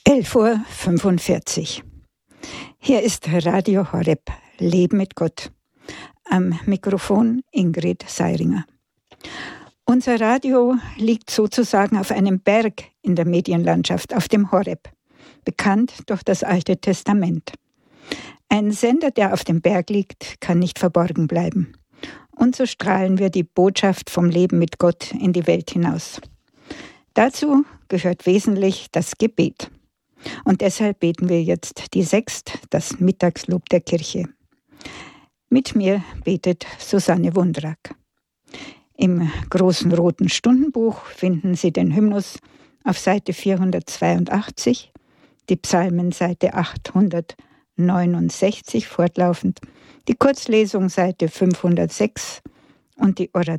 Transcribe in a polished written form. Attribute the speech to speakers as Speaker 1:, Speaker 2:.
Speaker 1: 11:45 Uhr. Hier ist Radio Horeb, Leben mit Gott. Am Mikrofon Ingrid Seiringer. Unser Radio liegt sozusagen auf einem Berg in der Medienlandschaft, auf dem Horeb, bekannt durch das Alte Testament. Ein Sender, der auf dem Berg liegt, kann nicht verborgen bleiben. Und so strahlen wir die Botschaft vom Leben mit Gott in die Welt hinaus. Dazu gehört wesentlich das Gebet. Und deshalb beten wir jetzt die Sext, das Mittagslob der Kirche. Mit mir betet Susanne Wundrak. Im großen roten Stundenbuch finden Sie den Hymnus auf Seite 482, die Psalmen Seite 869 fortlaufend, die Kurzlesung Seite 506 und die Oration